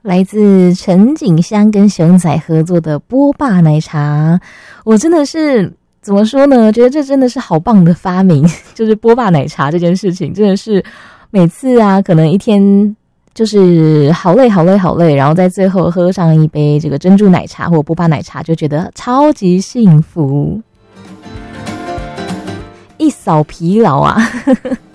来自陈景香跟熊仔合作的波霸奶茶，我真的是怎么说呢？觉得这真的是好棒的发明，就是波霸奶茶这件事情，真的是每次啊，可能一天就是好累，然后在最后喝上一杯这个珍珠奶茶或波霸奶茶，就觉得超级幸福，一扫疲劳啊。